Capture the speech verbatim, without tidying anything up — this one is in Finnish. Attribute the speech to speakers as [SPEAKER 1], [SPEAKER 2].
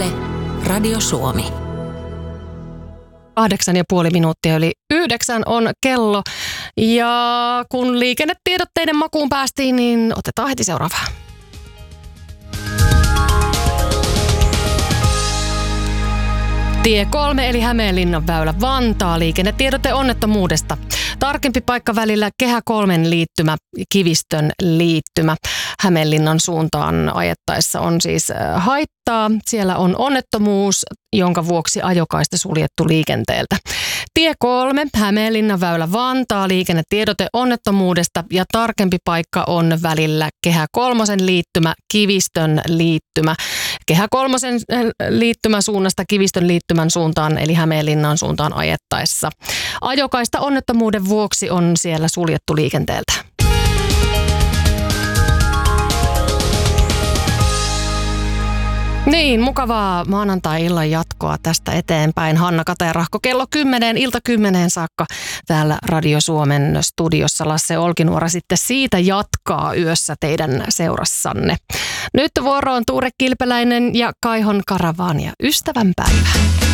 [SPEAKER 1] Yle, Radio Suomi.
[SPEAKER 2] Kahdeksan ja puoli minuuttia yli yhdeksän on kello. Ja kun liikennetiedotteiden makuun päästiin, niin otetaan heti seuraavaa. Tie kolme eli Hämeenlinnan väylä Vantaa, liikennetiedote onnettomuudesta. Tarkempi paikka välillä Kehä kolmen liittymä, Kivistön liittymä. Hämeenlinnan suuntaan ajettaessa on siis haittaa. Siellä on onnettomuus, jonka vuoksi ajokaista suljettu liikenteeltä. Tie kolme, Hämeenlinnan väylä Vantaa, liikennetiedote onnettomuudesta ja tarkempi paikka on välillä Kehä kolmosen liittymä, Kivistön liittymä. Kehä kolmosen liittymä suunnasta Kivistön liittymän suuntaan eli Hämeenlinnan suuntaan ajettaessa. Ajokaista onnettomuuden vuoksi on siellä suljettu liikenteeltä. Niin, mukavaa maanantai-illan jatkoa tästä eteenpäin. Hanna Katerahko kello kymmenen, ilta kymmeneen saakka täällä Radio Suomen studiossa. Lasse Olkinuora sitten siitä jatkaa yössä teidän seurassanne. Nyt vuoroon Tuure Kilpeläinen ja Kaihon Karavaania. Ystävänpäivä.